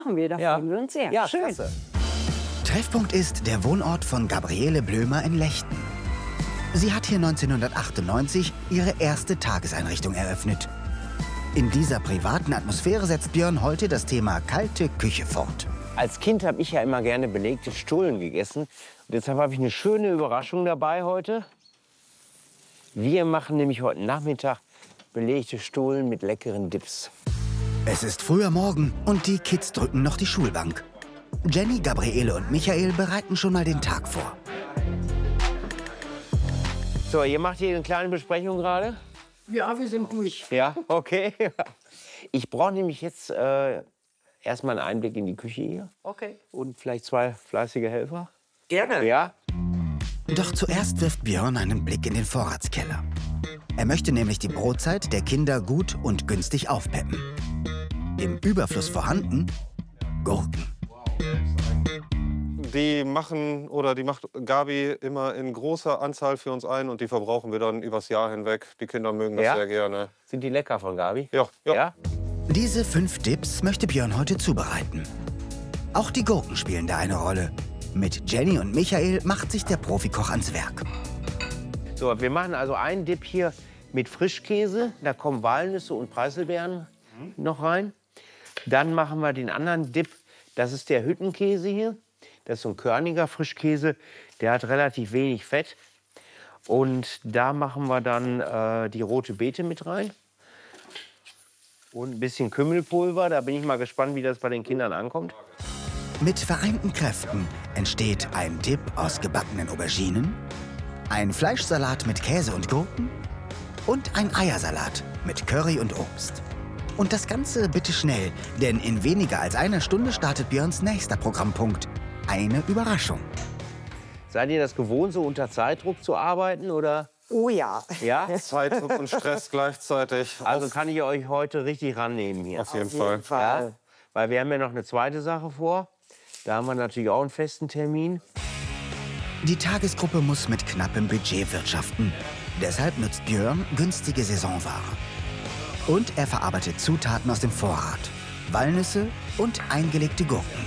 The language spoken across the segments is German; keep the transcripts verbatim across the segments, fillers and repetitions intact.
Machen wir, da Ja. freuen wir uns sehr. Ja, Schön. klasse. Treffpunkt ist der Wohnort von Gabriele Blömer in Lechten. Sie hat hier neunzehnhundertachtundneunzig ihre erste Tageseinrichtung eröffnet. In dieser privaten Atmosphäre setzt Björn heute das Thema kalte Küche fort. Als Kind habe ich ja immer gerne belegte Stullen gegessen. Und deshalb habe ich eine schöne Überraschung dabei heute. Wir machen nämlich heute Nachmittag belegte Stullen mit leckeren Dips. Es ist früher Morgen und die Kids drücken noch die Schulbank. Jenny, Gabriele und Michael bereiten schon mal den Tag vor. So, ihr macht hier eine kleine Besprechung gerade? Ja, wir sind ruhig. Ja, okay. Ich brauche nämlich jetzt äh, erstmal einen Einblick in die Küche hier. Okay. Und vielleicht zwei fleißige Helfer. Gerne. Ja? Doch zuerst wirft Björn einen Blick in den Vorratskeller. Er möchte nämlich die Brotzeit der Kinder gut und günstig aufpeppen. Im Überfluss vorhanden Gurken. Die machen oder die macht Gabi immer in großer Anzahl für uns ein und die verbrauchen wir dann übers Jahr hinweg. Die Kinder mögen das Ja? sehr gerne. Sind die lecker von Gabi? Ja, ja. Ja? Diese fünf Dips möchte Björn heute zubereiten. Auch die Gurken spielen da eine Rolle. Mit Jenny und Michael macht sich der Profikoch ans Werk. So, wir machen also einen Dip hier mit Frischkäse. Da kommen Walnüsse und Preiselbeeren noch rein. Dann machen wir den anderen Dip. Das ist der Hüttenkäse hier. Das ist so ein körniger Frischkäse. Der hat relativ wenig Fett. Und da machen wir dann äh, die rote Beete mit rein. Und ein bisschen Kümmelpulver. Da bin ich mal gespannt, wie das bei den Kindern ankommt. Mit vereinten Kräften entsteht ein Dip aus gebackenen Auberginen, ein Fleischsalat mit Käse und Gurken und ein Eiersalat mit Curry und Obst. Und das Ganze bitte schnell, denn in weniger als einer Stunde startet Björns nächster Programmpunkt. Eine Überraschung. Seid ihr das gewohnt, so unter Zeitdruck zu arbeiten, oder? Oh ja. Ja? Zeitdruck und Stress gleichzeitig. Also auf, kann ich euch heute richtig rannehmen hier. auf jeden Auf Fall. jeden Fall. Ja? Weil wir haben ja noch eine zweite Sache vor. Da haben wir natürlich auch einen festen Termin. Die Tagesgruppe muss mit knappem Budget wirtschaften. Deshalb nutzt Björn günstige Saisonware. Und er verarbeitet Zutaten aus dem Vorrat. Walnüsse und eingelegte Gurken.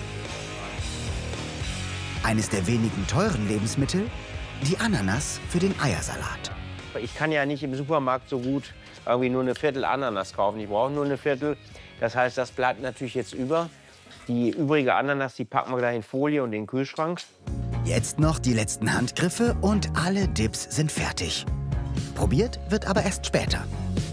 Eines der wenigen teuren Lebensmittel, die Ananas für den Eiersalat. Ich kann ja nicht im Supermarkt so gut irgendwie nur eine Viertel Ananas kaufen. Ich brauche nur eine Viertel. Das heißt, das bleibt natürlich jetzt über. Die übrige Ananas, die packen wir gleich in Folie und in den Kühlschrank. Jetzt noch die letzten Handgriffe und alle Dips sind fertig. Probiert wird aber erst später.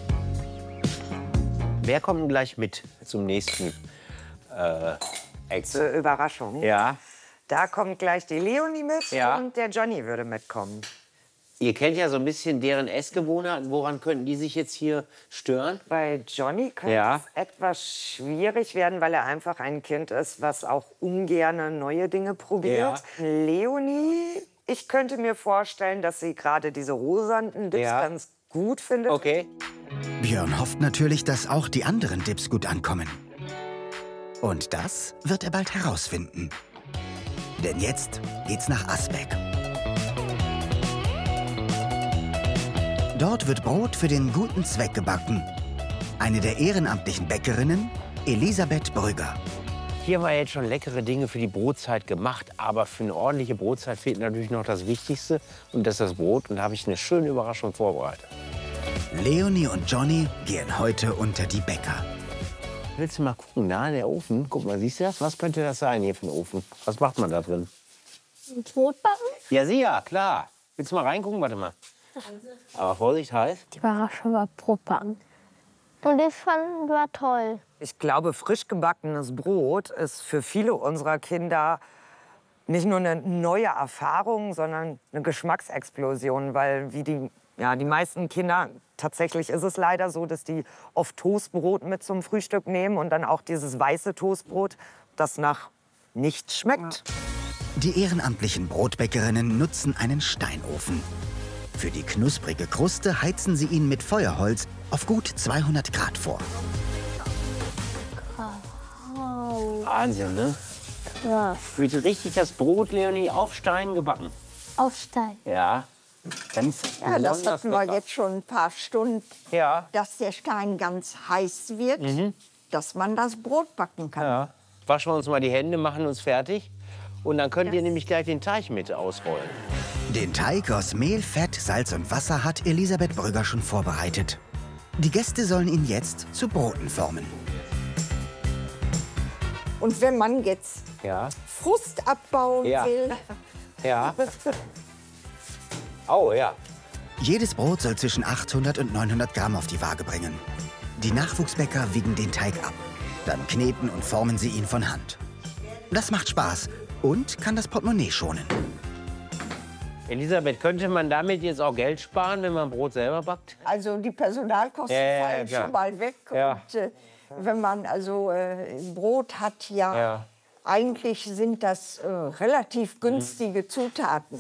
Wer kommt denn gleich mit zum nächsten äh, Ex? Zur Überraschung. Ja. Da kommt gleich die Leonie mit Ja. und der Johnny würde mitkommen. Ihr kennt ja so ein bisschen deren Essgewohnheiten. Woran könnten die sich jetzt hier stören? Bei Johnny könnte Ja. es etwas schwierig werden, weil er einfach ein Kind ist, was auch ungern neue Dinge probiert. Leonie, ich könnte mir vorstellen, dass sie gerade diese rosanen Dips Ja. ganz gut findet. Okay. Björn hofft natürlich, dass auch die anderen Dips gut ankommen. Und das wird er bald herausfinden. Denn jetzt geht's nach Asbeck. Dort wird Brot für den guten Zweck gebacken. Eine der ehrenamtlichen Bäckerinnen, Elisabeth Brügger. Hier haben wir jetzt schon leckere Dinge für die Brotzeit gemacht. Aber für eine ordentliche Brotzeit fehlt natürlich noch das Wichtigste. Und das ist das Brot. Und da habe ich eine schöne Überraschung vorbereitet. Leonie und Johnny gehen heute unter die Bäcker. Willst du mal gucken? Na, der Ofen. Guck mal, siehst du das? Was könnte das sein hier für ein Ofen? Was macht man da drin? Brot backen? Ja, sicher, klar. Willst du mal reingucken? Warte mal. Aber Vorsicht, heiß. Die Überraschung war Brot backen. Und das fand war toll. Ich glaube, frisch gebackenes Brot ist für viele unserer Kinder nicht nur eine neue Erfahrung, sondern eine Geschmacksexplosion, weil wie die, ja, die meisten Kinder, tatsächlich ist es leider so, dass die oft Toastbrot mit zum Frühstück nehmen und dann auch dieses weiße Toastbrot, das nach nichts schmeckt. Die ehrenamtlichen Brotbäckerinnen nutzen einen Steinofen. Für die knusprige Kruste heizen sie ihn mit Feuerholz auf gut zweihundert Grad vor. Wahnsinn, ne? Krass. Wird richtig das Brot, Leonie, auf Stein gebacken. Auf Stein. Ja. Ganz Ja, das besonders hatten wir lecker. jetzt schon ein paar Stunden, Ja. dass der Stein ganz heiß wird, dass man das Brot backen kann. Ja. waschen wir uns mal die Hände, machen uns fertig. Und dann könnt ihr nämlich gleich den Teig mit ausrollen. Den Teig aus Mehl, Fett, Salz und Wasser hat Elisabeth Brügger schon vorbereitet. Die Gäste sollen ihn jetzt zu Broten formen. Und wenn man jetzt Ja, Frust abbauen Ja. will, ja. Oh, ja. Jedes Brot soll zwischen achthundert und neunhundert Gramm auf die Waage bringen. Die Nachwuchsbäcker wiegen den Teig ab. Dann kneten und formen sie ihn von Hand. Das macht Spaß und kann das Portemonnaie schonen. Elisabeth, könnte man damit jetzt auch Geld sparen, wenn man Brot selber backt? also die Personalkosten Ja, ja, ja, fallen klar. schon mal weg. Ja. Und äh, wenn man also äh, Brot hat, ja, Ja. eigentlich sind das äh, relativ günstige Zutaten.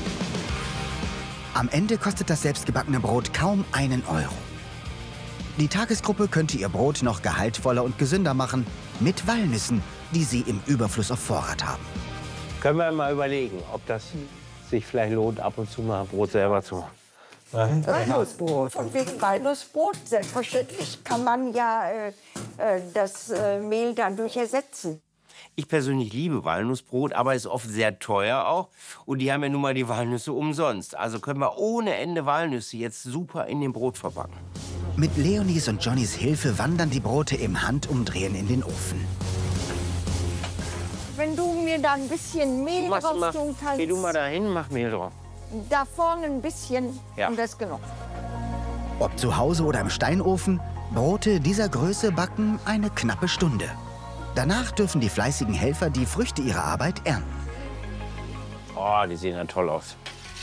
Am Ende kostet das selbstgebackene Brot kaum einen Euro. Die Tagesgruppe könnte ihr Brot noch gehaltvoller und gesünder machen mit Walnüssen, die sie im Überfluss auf Vorrat haben. Können wir mal überlegen, ob das sich vielleicht lohnt, ab und zu mal Brot selber zu machen. Walnussbrot. Und wegen Walnussbrot, selbstverständlich kann man ja äh, äh, das äh, Mehl dadurch ersetzen. Ich persönlich liebe Walnussbrot, aber ist oft sehr teuer auch. Und die haben ja nun mal die Walnüsse umsonst. Also können wir ohne Ende Walnüsse jetzt super in dem Brot verpacken. Mit Leonies und Johnnys Hilfe wandern die Brote im Handumdrehen in den Ofen. Wenn du mir da ein bisschen Mehl Machst du mal, drauf tun kannst, geh du mal dahin, mach Mehl drauf. da vorne ein bisschen, Ja. und das ist genug. Ob zu Hause oder im Steinofen, Brote dieser Größe backen eine knappe Stunde. Danach dürfen die fleißigen Helfer die Früchte ihrer Arbeit ernten. Oh, die sehen ja toll aus.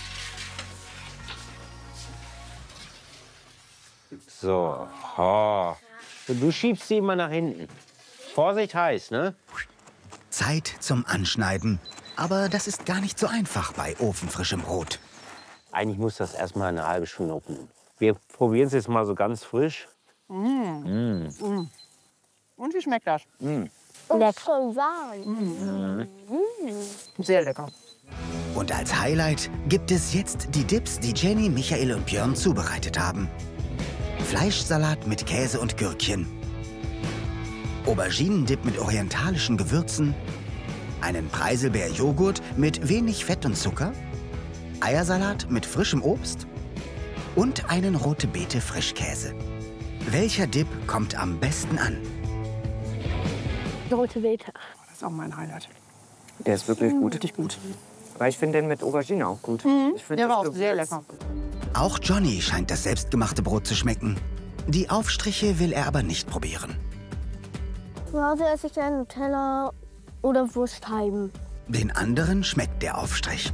So. Oh. Und du schiebst sie immer nach hinten. Vorsicht, heiß, ne? Zeit zum Anschneiden. Aber das ist gar nicht so einfach bei ofenfrischem Brot. Eigentlich muss das erst mal eine halbe Stunde ruhen. Wir probieren es jetzt mal so ganz frisch. Und wie schmeckt das? Lecker und warm. Sehr lecker. Und als Highlight gibt es jetzt die Dips, die Jenny, Michael und Björn zubereitet haben. Fleischsalat mit Käse und Gürkchen. Auberginendip mit orientalischen Gewürzen. Einen Preiselbeer-Joghurt mit wenig Fett und Zucker. Eiersalat mit frischem Obst. Und einen rote Beete Frischkäse. Welcher Dip kommt am besten an? Rote Beete. Das ist auch mein Highlight. Der ist wirklich gut. Richtig gut. Weil ich finde den mit Aubergine auch gut. Ich find Der das war auch Gewürz- sehr lecker. Auch Johnny scheint das selbstgemachte Brot zu schmecken. Die Aufstriche will er aber nicht probieren. Zu Hause esse ich gerne Nutella oder Wurstscheiben. Den anderen schmeckt der Aufstrich.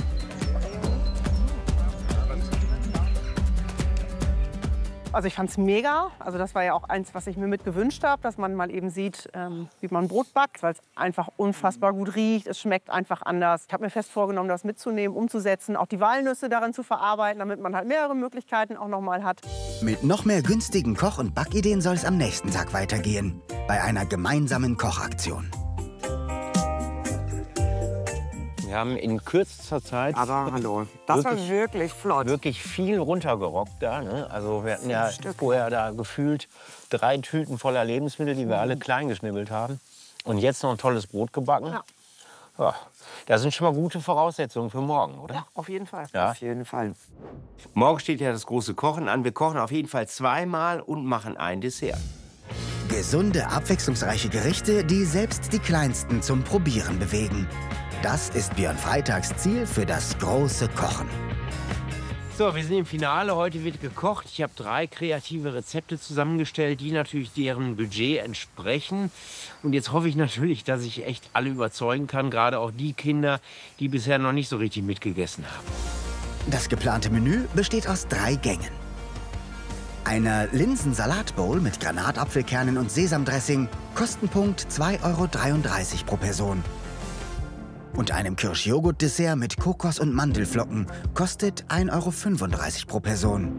Also ich fand's mega. Also das war ja auch eins, was ich mir mit gewünscht habe, dass man mal eben sieht, ähm, wie man Brot backt, weil es einfach unfassbar gut riecht. Es schmeckt einfach anders. Ich habe mir fest vorgenommen, das mitzunehmen, umzusetzen, auch die Walnüsse darin zu verarbeiten, damit man halt mehrere Möglichkeiten auch noch mal hat. Mit noch mehr günstigen Koch- und Backideen soll es am nächsten Tag weitergehen. Bei einer gemeinsamen Kochaktion. Wir haben in kürzester Zeit Aber hallo, das war Wirklich- wirklich flott. wirklich viel runtergerockt da. Ne? Also wir hatten ja vorher da gefühlt drei Tüten voller Lebensmittel, die wir alle klein geschnibbelt haben. Und jetzt noch ein tolles Brot gebacken. Ja. Ja, das sind schon mal gute Voraussetzungen für morgen, oder? Ja, auf jeden Fall. Ja. Auf jeden Fall. Morgen steht ja das große Kochen an. Wir kochen auf jeden Fall zweimal und machen ein Dessert. Gesunde, abwechslungsreiche Gerichte, die selbst die Kleinsten zum Probieren bewegen. Das ist Björn Freitags Ziel für das große Kochen. So, wir sind im Finale. Heute wird gekocht. Ich habe drei kreative Rezepte zusammengestellt, die natürlich deren Budget entsprechen. Und jetzt hoffe ich natürlich, dass ich echt alle überzeugen kann, gerade auch die Kinder, die bisher noch nicht so richtig mitgegessen haben. Das geplante Menü besteht aus drei Gängen. Einer Linsensalatbowl mit Granatapfelkernen und Sesamdressing, Kostenpunkt zwei Euro dreiunddreißig pro Person. Und einem Kirschjoghurt-Dessert mit Kokos- und Mandelflocken kostet ein Euro fünfunddreißig pro Person.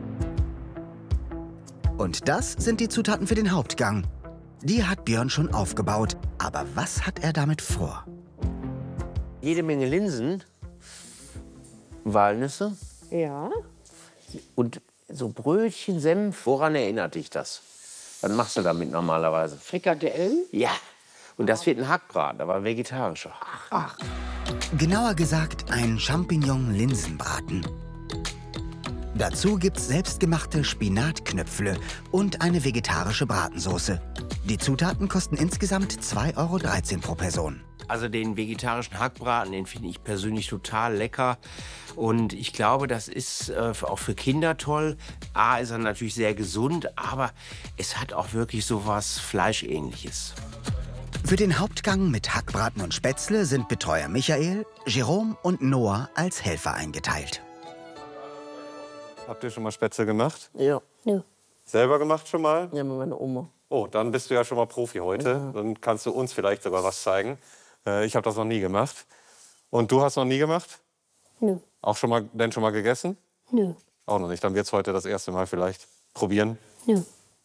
Und das sind die Zutaten für den Hauptgang. Die hat Björn schon aufgebaut. Aber was hat er damit vor? Jede Menge Linsen, Walnüsse Ja. und so Brötchen, Senf. Woran erinnert dich das? Was machst du damit normalerweise? Frikadellen? Ja. Und das wird ein Hackbraten, aber ein vegetarischer. Ach. Genauer gesagt ein Champignon-Linsenbraten. Dazu gibt's selbstgemachte Spinatknöpfle und eine vegetarische Bratensoße. Die Zutaten kosten insgesamt zwei Euro dreizehn pro Person. Also den vegetarischen Hackbraten, den finde ich persönlich total lecker. Und ich glaube, das ist äh, auch für Kinder toll. A, ist er natürlich sehr gesund, aber es hat auch wirklich so was Fleischähnliches. Für den Hauptgang mit Hackbraten und Spätzle sind Betreuer Michael, Jerome und Noah als Helfer eingeteilt. Habt ihr schon mal Spätzle gemacht? Ja. Nö. Selber gemacht schon mal? Ja, mit meiner Oma. Oh, dann bist du ja schon mal Profi heute. Ja. Dann kannst du uns vielleicht sogar was zeigen. Äh, ich habe das noch nie gemacht. Und du hast noch nie gemacht? Nö. Auch schon mal, denn schon mal gegessen? Nö. Auch noch nicht. Dann wird's heute das erste Mal vielleicht probieren. Nö.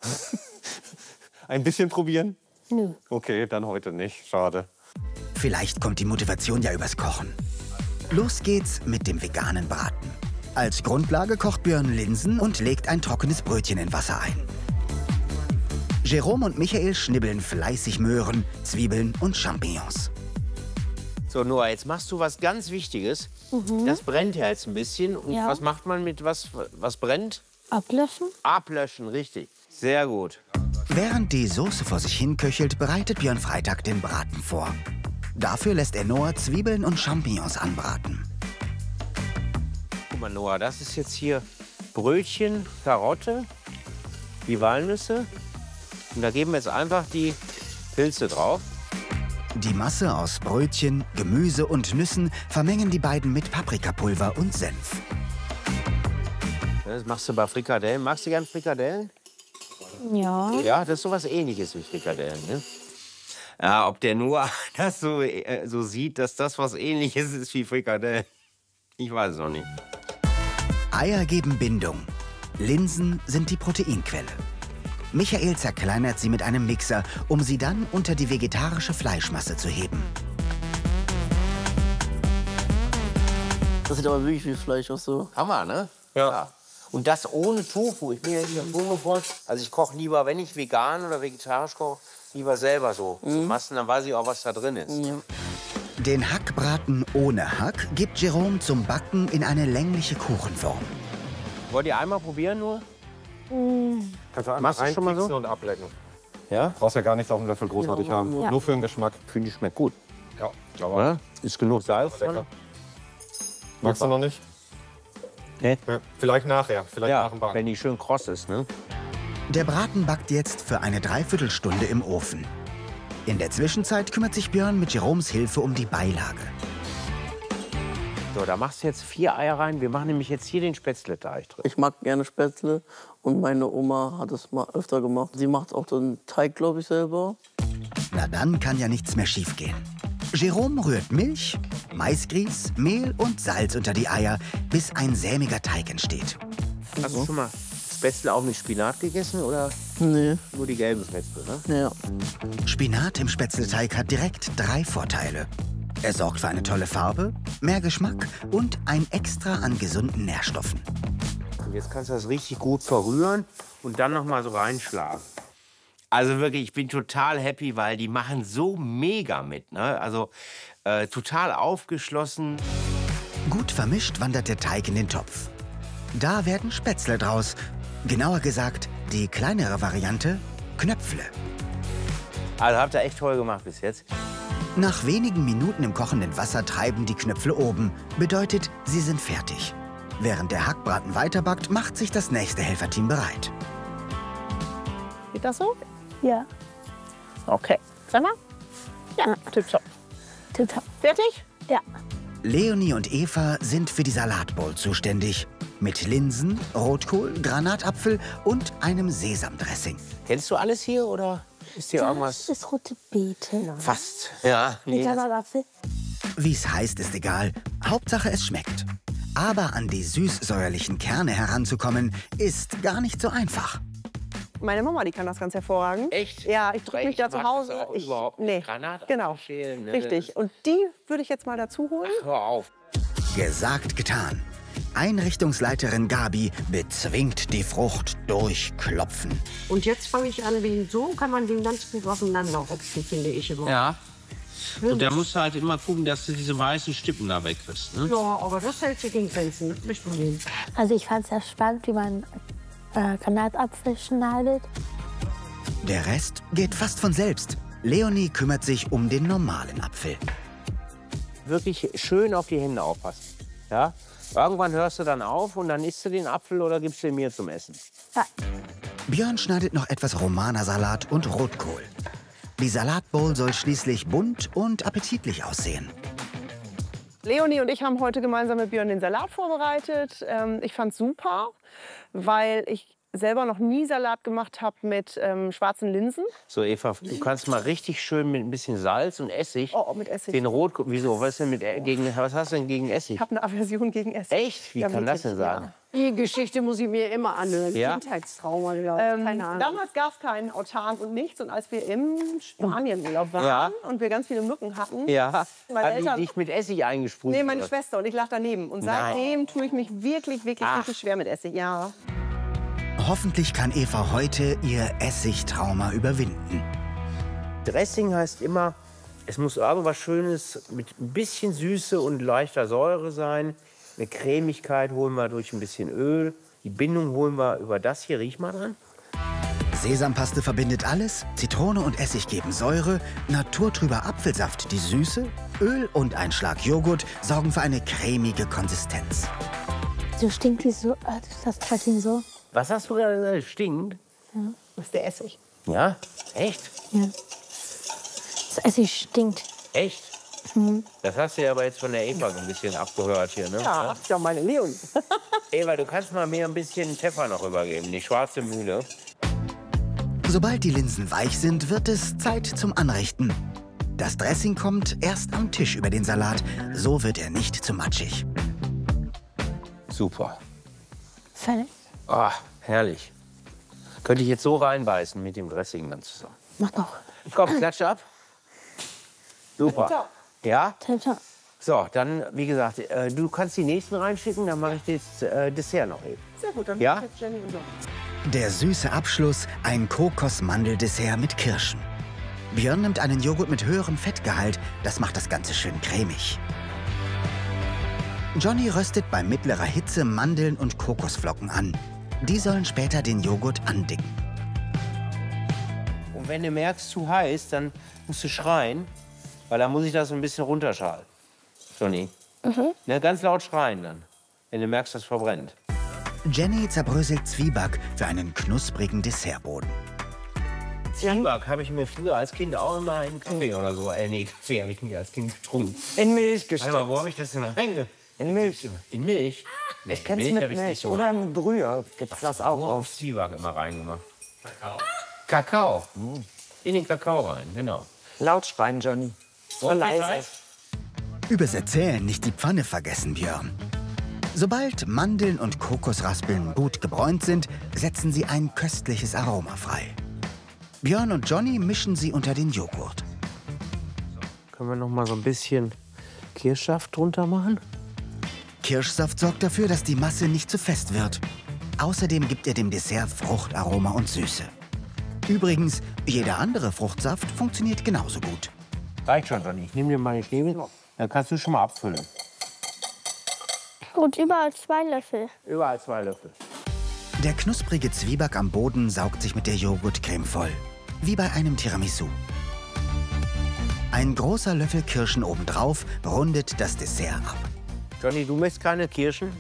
Ein bisschen probieren? Nö. Okay, dann heute nicht. Schade. Vielleicht kommt die Motivation ja übers Kochen. Los geht's mit dem veganen Braten. Als Grundlage kocht Björn Linsen und legt ein trockenes Brötchen in Wasser ein. Jerome und Michael schnibbeln fleißig Möhren, Zwiebeln und Champignons. So, Noah, jetzt machst du was ganz Wichtiges. Mhm. Das brennt ja jetzt ein bisschen. Und Ja. was macht man mit was, was brennt? Ablöschen? Ablöschen, richtig. Sehr gut. Während die Soße vor sich hin köchelt, bereitet Björn Freitag den Braten vor. Dafür lässt er Noah Zwiebeln und Champignons anbraten. Guck mal, Noah, das ist jetzt hier Brötchen, Karotte, die Walnüsse. Und da geben wir jetzt einfach die Pilze drauf. Die Masse aus Brötchen, Gemüse und Nüssen vermengen die beiden mit Paprikapulver und Senf. Das machst du bei Frikadellen. Magst du gern Frikadellen? Ja. Ja, das ist sowas Ähnliches wie Frikadellen, ne? Ja, ob der Noah das so, äh, so sieht, dass das was Ähnliches ist wie Frikadellen, ich weiß es noch nicht. Eier geben Bindung. Linsen sind die Proteinquelle. Michael zerkleinert sie mit einem Mixer, um sie dann unter die vegetarische Fleischmasse zu heben. Das sieht aber wirklich wie Fleisch aus so. Hammer, ne? Ja. Und das ohne Tofu. Ich bin ja nicht am Tofu. Also ich koche lieber, wenn ich vegan oder vegetarisch koche, lieber selber so. Mhm. Massen, dann weiß ich auch, was da drin ist. Ja. Den Hackbraten ohne Hack gibt Jerome zum Backen in eine längliche Kuchenform. Wollt ihr einmal probieren nur? Mhm. Kannst du Machst du schon mal so? und ablecken. Ja? Brauchst ja gar nichts auf dem Löffel großartig Ja. haben. Ja. Nur für den Geschmack. Finde ich, schmeckt gut. Ja, aber Oder? Ist genug Salz drin? lecker. Magst du noch nicht? Nee. Ja, vielleicht nachher, vielleicht nach Ja, dem Backen. wenn die schön kross ist, ne? Der Braten backt jetzt für eine Dreiviertelstunde im Ofen. In der Zwischenzeit kümmert sich Björn mit Jeroms Hilfe um die Beilage. So, da machst du jetzt vier Eier rein. Wir machen nämlich jetzt hier den Spätzleteig drin. Ich mag gerne Spätzle und meine Oma hat es mal öfter gemacht. Sie macht auch den Teig, glaube ich, selber. Na dann kann ja nichts mehr schiefgehen. Jerome rührt Milch, Maisgrieß, Mehl und Salz unter die Eier, bis ein sämiger Teig entsteht. Hast du schon mal Spätzle auch mit Spinat gegessen oder Nee, nur die gelben Spätzle, ne? ja. Spinat im Spätzleteig hat direkt drei Vorteile. Er sorgt für eine tolle Farbe, mehr Geschmack und ein Extra an gesunden Nährstoffen. Und jetzt kannst du das richtig gut verrühren und dann noch mal so reinschlagen. Also wirklich, ich bin total happy, weil die machen so mega mit, ne? Also äh, total aufgeschlossen. Gut vermischt wandert der Teig in den Topf. Da werden Spätzle draus. Genauer gesagt, die kleinere Variante, Knöpfle. Also habt ihr echt toll gemacht bis jetzt. Nach wenigen Minuten im kochenden Wasser treiben die Knöpfle oben. Bedeutet, sie sind fertig. Während der Hackbraten weiterbackt, macht sich das nächste Helferteam bereit. Geht das so? Ja. Okay. Sag mal. Ja, tipptopp. Total. Fertig? Ja. Leonie und Eva sind für die Salatbowl zuständig. Mit Linsen, Rotkohl, Granatapfel und einem Sesamdressing. Kennst du alles hier oder ist hier irgendwas? Das ist rote Beete. Fast. Ja. Mit Nee, das- Granatapfel. Wie es heißt, ist egal. Hauptsache, es schmeckt. Aber an die süß-säuerlichen Kerne heranzukommen, ist gar nicht so einfach. Meine Mama, die kann das ganz hervorragend. Echt? Ja, ich drücke mich da Ich zu mag Hause. das auch Ich, überhaupt nee, nicht. Granatapfel genau. schälen, ne? Richtig. Und die würde ich jetzt mal dazu holen. Hör auf. Gesagt, getan. Einrichtungsleiterin Gabi bezwingt die Frucht durch Klopfen. Und jetzt fange ich an, wie so kann man den ganz gut aufeinander rupfen, finde ich immer. Ja. Und da musst du halt immer gucken, dass du diese weißen Stippen da wegkriegst. Ne? Ja, aber das hält sich in Grenzen. Das möchte man nicht. Also ich fand es sehr spannend, wie man äh, Granatapfel schneidet. Der Rest geht fast von selbst. Leonie kümmert sich um den normalen Apfel. Wirklich schön auf die Hände aufpassen. Ja? Irgendwann hörst du dann auf und dann isst du den Apfel oder gibst den mir zum Essen. Ja. Björn schneidet noch etwas Romana-Salat und Rotkohl. Die Salatbowl soll schließlich bunt und appetitlich aussehen. Leonie und ich haben heute gemeinsam mit Björn den Salat vorbereitet. Ähm, ich fand's super, weil ich selber noch nie Salat gemacht habe mit ähm, schwarzen Linsen. So, Eva, du kannst mal richtig schön mit ein bisschen Salz und Essig. Oh, mit Essig. Den Rotkohl. Wieso? Was, denn mit, äh, gegen, was hast du denn gegen Essig? Ich habe eine Aversion gegen Essig. Echt? Wie Ja, kann das wirklich, denn sein? ja. Die Geschichte muss ich mir immer anhören. Ja? Kindheitstrauma, glaube ich. Ähm, Keine Ahnung. damals gab es keinen Autark und nichts. Und als wir im Spanienurlaub waren Ja. und wir ganz viele Mücken hatten, Ja, meine hat die Eltern, dich mit Essig eingesprüht? nee, meine oder? Schwester und ich lag daneben. Und Nein. seitdem tue ich mich wirklich, wirklich, Ach. wirklich schwer mit Essig. Ja. Hoffentlich kann Eva heute ihr Essigtrauma überwinden. Dressing heißt immer, es muss irgendwas Schönes mit ein bisschen Süße und leichter Säure sein. Eine Cremigkeit holen wir durch ein bisschen Öl. Die Bindung holen wir über das hier. Riech mal dran. Sesampaste verbindet alles, Zitrone und Essig geben Säure, naturtrüber Apfelsaft die Süße, Öl und ein Schlag Joghurt sorgen für eine cremige Konsistenz. So stinkt die so, äh, das Dressing so. Was hast du gerade gesagt? Stinkt? Das ist der Essig. Ja? Echt? Ja. Das Essig stinkt. Echt? Mhm. Das hast du ja aber jetzt von der Eva so ein bisschen abgehört hier, ne? Ja, ja, meine Leonie. Eva, du kannst mal mir ein bisschen Pfeffer noch übergeben, die schwarze Mühle. Sobald die Linsen weich sind, wird es Zeit zum Anrichten. Das Dressing kommt erst am Tisch über den Salat, so wird er nicht zu matschig. Super. Fertig. Ah, herrlich. Könnte ich jetzt so reinbeißen mit dem Dressing dann zusammen. Mach doch. Komm, klatsch ab. Super. Ja? Ciao. So, dann, wie gesagt, äh, du kannst die nächsten reinschicken, dann mache ich das äh, Dessert noch eben. Sehr gut, dann Ja? jetzt Jenny und so. Der süße Abschluss, ein Kokosmandeldessert mit Kirschen. Björn nimmt einen Joghurt mit höherem Fettgehalt, das macht das Ganze schön cremig. Johnny röstet bei mittlerer Hitze Mandeln und Kokosflocken an. Die sollen später den Joghurt andicken. Und wenn du merkst, zu heiß, dann musst du schreien, weil dann muss ich das ein bisschen runterschalen. Johnny. Mhm. Ne, ganz laut schreien dann, wenn du merkst, das verbrennt. Jenny zerbröselt Zwieback für einen knusprigen Dessertboden. Zwieback habe ich mir früher als Kind auch immer in Kaffee oder so. Äh, nee, Kaffee habe ich mir als Kind getrunken. In Milch Warte gesteckt. mal, wo habe ich das denn reinge... In Milch. In Milch? Nee, Ich kenn's Milch mit hab ich Milch. nicht so. Oder in Brühe gibt's das auch Nur auf. auf Zwieback immer reingemacht. Kakao. Kakao. In den Kakao rein, genau. Laut schreien, Johnny. So leise. Übers Erzählen nicht die Pfanne vergessen, Björn. Sobald Mandeln und Kokosraspeln gut gebräunt sind, setzen sie ein köstliches Aroma frei. Björn und Johnny mischen sie unter den Joghurt. Können wir noch mal so ein bisschen Kirschsaft drunter machen? Kirschsaft sorgt dafür, dass die Masse nicht zu fest wird. Außerdem gibt er dem Dessert Fruchtaroma und Süße. Übrigens, jeder andere Fruchtsaft funktioniert genauso gut. Reicht schon, Johnny. Ich nehme dir mal die Stäbe. Dann kannst du schon mal abfüllen. Gut, überall zwei Löffel. Überall zwei Löffel. Der knusprige Zwieback am Boden saugt sich mit der Joghurtcreme voll. Wie bei einem Tiramisu. Ein großer Löffel Kirschen obendrauf rundet das Dessert ab. Johnny, du möchtest keine Kirschen?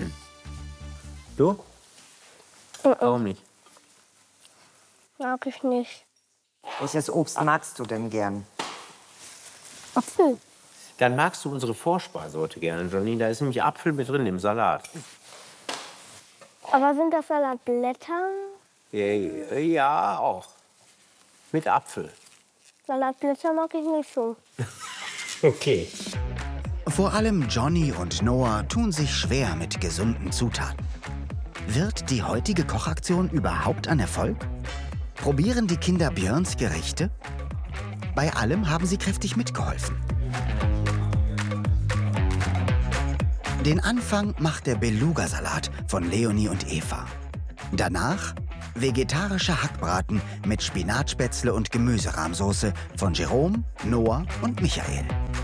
Du? Warum nicht? Mag ich nicht. Welches Obst magst du denn gern? Apfel. Dann magst du unsere Vorspeise heute gerne, Johnny. Da ist nämlich Apfel mit drin im Salat. Aber sind das Salatblätter? Ja, ja, auch. Mit Apfel. Salatblätter mag ich nicht so. Okay. Vor allem Johnny und Noah tun sich schwer mit gesunden Zutaten. Wird die heutige Kochaktion überhaupt ein Erfolg? Probieren die Kinder Björns Gerichte? Bei allem haben sie kräftig mitgeholfen. Den Anfang macht der Beluga-Salat von Leonie und Eva. Danach vegetarischer Hackbraten mit Spinatspätzle und Gemüserahmsoße von Jerome, Noah und Michael.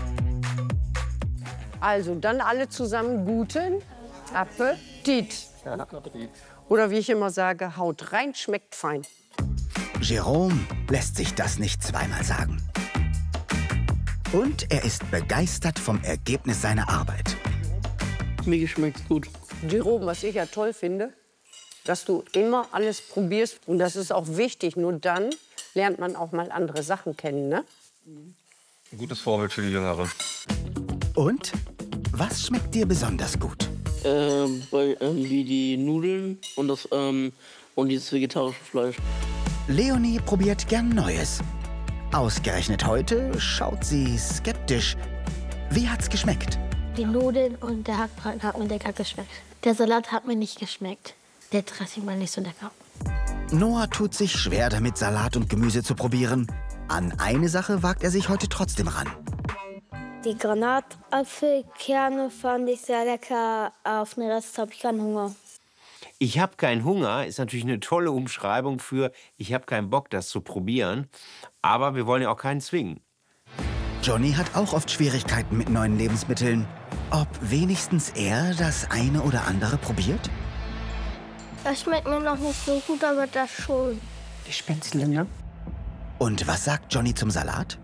Also, dann alle zusammen guten Appetit. Oder wie ich immer sage, haut rein, schmeckt fein. Jerome lässt sich das nicht zweimal sagen. Und er ist begeistert vom Ergebnis seiner Arbeit. Mir schmeckt's gut. Jerome, was ich ja toll finde, dass du immer alles probierst. Und das ist auch wichtig. Nur dann lernt man auch mal andere Sachen kennen, ne? Ein gutes Vorbild für die Jüngeren. Und was schmeckt dir besonders gut? Ähm, bei, ähm, wie die Nudeln und das ähm, und dieses vegetarische Fleisch. Leonie probiert gern Neues. Ausgerechnet heute schaut sie skeptisch. Wie hat's geschmeckt? Die Nudeln und der Hackbraten hat mir lecker geschmeckt. Der Salat hat mir nicht geschmeckt. Der Dressing war nicht so lecker. Noah tut sich schwer damit, Salat und Gemüse zu probieren. An eine Sache wagt er sich heute trotzdem ran. Die Granatapfelkerne fand ich sehr lecker. Auf den Rest habe ich keinen Hunger. Ich habe keinen Hunger ist natürlich eine tolle Umschreibung für ich habe keinen Bock, das zu probieren. Aber wir wollen ja auch keinen zwingen. Johnny hat auch oft Schwierigkeiten mit neuen Lebensmitteln. Ob wenigstens er das eine oder andere probiert? Das schmeckt mir noch nicht so gut, aber das schon. Die Spätzle, ne? Und was sagt Johnny zum Salat?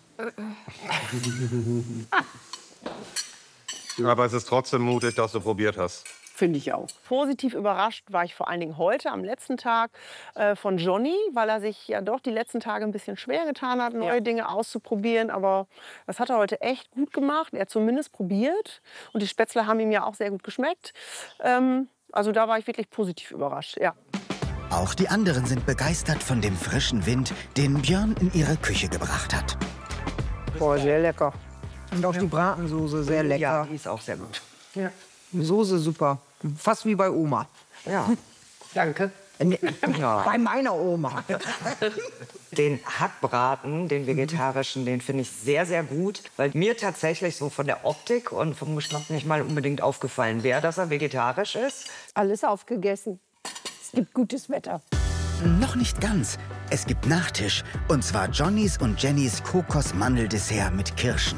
Aber es ist trotzdem mutig, dass du probiert hast. Finde ich auch. Positiv überrascht war ich vor allen Dingen heute, am letzten Tag, äh, von Johnny, weil er sich ja doch die letzten Tage ein bisschen schwer getan hat, neue ja. Dinge auszuprobieren. Aber das hat er heute echt gut gemacht. Er hat zumindest probiert. Und die Spätzle haben ihm ja auch sehr gut geschmeckt. Ähm, also da war ich wirklich positiv überrascht, ja. Auch die anderen sind begeistert von dem frischen Wind, den Björn in ihre Küche gebracht hat. Boah, sehr lecker. Und auch die Bratensoße sehr lecker. Ja, die ist auch sehr gut. Ja. Die Soße super. Fast wie bei Oma. Ja. Danke. Ja. Bei meiner Oma. Den Hackbraten, den vegetarischen, den finde ich sehr, sehr gut. Weil mir tatsächlich so von der Optik und vom Geschmack nicht mal unbedingt aufgefallen wäre, dass er vegetarisch ist. Alles aufgegessen. Es gibt gutes Wetter. Noch nicht ganz. Es gibt Nachtisch. Und zwar Johnnys und Jennys Kokos-Mandeldessert mit Kirschen.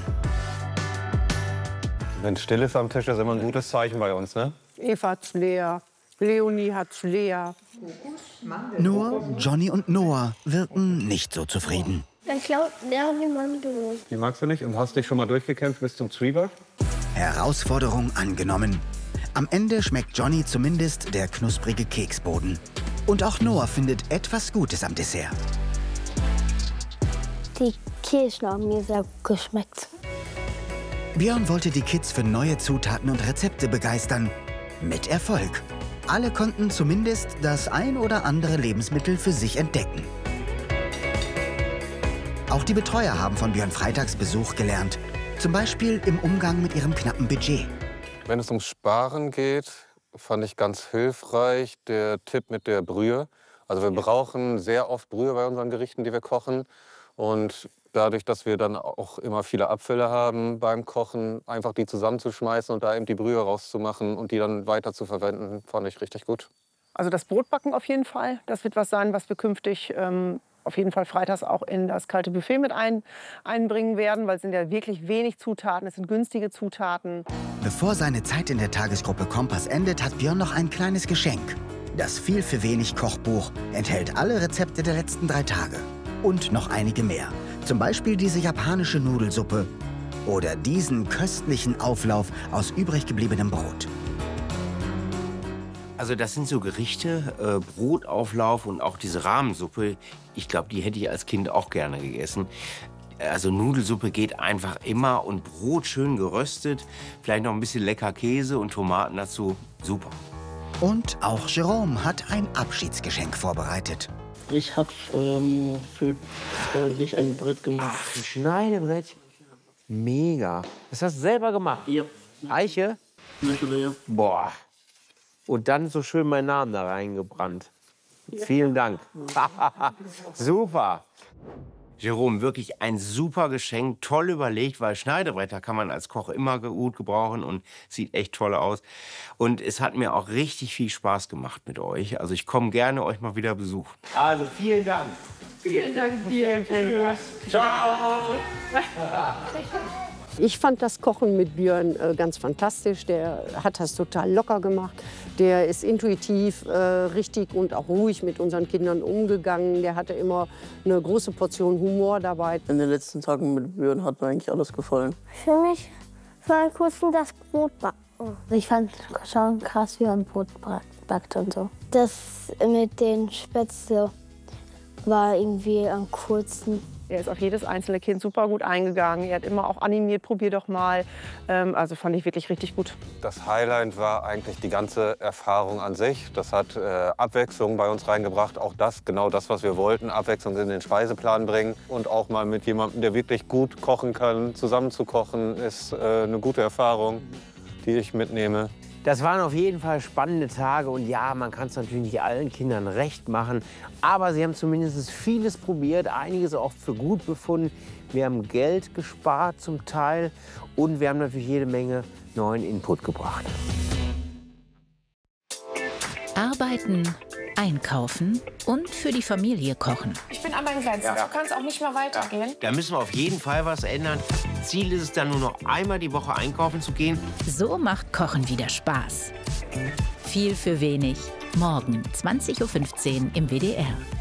Wenn still ist am Tisch, ist immer ein gutes Zeichen bei uns, ne? Eva hat's leer, Leonie hat's leer. Nur Johnny und Noah wirken nicht so zufrieden. Dann klaut der die Mandeln. Die magst du nicht und hast dich schon mal durchgekämpft bis zum Zwieback? Herausforderung angenommen. Am Ende schmeckt Johnny zumindest der knusprige Keksboden. Und auch Noah findet etwas Gutes am Dessert. Die Kirschen haben mir sehr gut geschmeckt. Björn wollte die Kids für neue Zutaten und Rezepte begeistern. Mit Erfolg. Alle konnten zumindest das ein oder andere Lebensmittel für sich entdecken. Auch die Betreuer haben von Björn Freitags Besuch gelernt. Zum Beispiel im Umgang mit ihrem knappen Budget. Wenn es ums Sparen geht, fand ich ganz hilfreich der Tipp mit der Brühe. Also wir brauchen sehr oft Brühe bei unseren Gerichten, die wir kochen. Und dadurch, dass wir dann auch immer viele Abfälle haben beim Kochen, einfach die zusammenzuschmeißen und da eben die Brühe rauszumachen und die dann weiter zu verwenden, fand ich richtig gut. Also das Brotbacken auf jeden Fall. Das wird was sein, was wir künftig ähm, auf jeden Fall freitags auch in das kalte Buffet mit ein, einbringen werden, weil es sind ja wirklich wenig Zutaten, es sind günstige Zutaten. Bevor seine Zeit in der Tagesgruppe Kompass endet, hat Björn noch ein kleines Geschenk. Das Viel für wenig Kochbuch enthält alle Rezepte der letzten drei Tage. Und noch einige mehr. Zum Beispiel diese japanische Nudelsuppe oder diesen köstlichen Auflauf aus übrig gebliebenem Brot. Also das sind so Gerichte, äh, Brotauflauf und auch diese Rahmensuppe. Ich glaube, die hätte ich als Kind auch gerne gegessen. Also Nudelsuppe geht einfach immer und Brot schön geröstet, vielleicht noch ein bisschen lecker Käse und Tomaten dazu. Super. Und auch Jerome hat ein Abschiedsgeschenk vorbereitet. Ich habe ähm, für äh, dich ein Brett gemacht. Ach, ein Schneidebrett. Mega. Das hast du selber gemacht? Ja. Eiche? Ja. Boah. Und dann so schön meinen Namen da reingebrannt. Ja. Vielen Dank. Super. Jerome, wirklich ein super Geschenk, toll überlegt, weil Schneidebretter kann man als Koch immer gut gebrauchen und sieht echt toll aus. Und es hat mir auch richtig viel Spaß gemacht mit euch. Also ich komme gerne euch mal wieder besuchen. Also vielen Dank. Vielen Dank dir. Ciao. Ich fand das Kochen mit Björn äh, ganz fantastisch. Der hat das total locker gemacht. Der ist intuitiv, äh, richtig und auch ruhig mit unseren Kindern umgegangen. Der hatte immer eine große Portion Humor dabei. In den letzten Tagen mit Björn hat mir eigentlich alles gefallen. Für mich war kurz das Brot backen. Ich fand schon krass, wie man Brot backt und so. Das mit den Spätzle war irgendwie am kurzen. Er ist auf jedes einzelne Kind super gut eingegangen. Er hat immer auch animiert, probier doch mal. Ähm, also fand ich wirklich richtig gut. Das Highlight war eigentlich die ganze Erfahrung an sich. Das hat äh, Abwechslung bei uns reingebracht. Auch das, genau das, was wir wollten, Abwechslung in den Speiseplan bringen. Und auch mal mit jemandem, der wirklich gut kochen kann, zusammen zu kochen, ist äh, eine gute Erfahrung, die ich mitnehme. Das waren auf jeden Fall spannende Tage und ja, man kann es natürlich nicht allen Kindern recht machen, aber sie haben zumindest vieles probiert, einiges auch für gut befunden. Wir haben Geld gespart zum Teil und wir haben natürlich jede Menge neuen Input gebracht. Arbeiten, einkaufen und für die Familie kochen. Ich bin an meinen Grenzen, ja. So kann es auch nicht mehr weitergehen. Da müssen wir auf jeden Fall was ändern. Ziel ist es dann nur noch einmal die Woche einkaufen zu gehen. So macht Kochen wieder Spaß. Viel für wenig. Morgen zwanzig Uhr fünfzehn im W D R.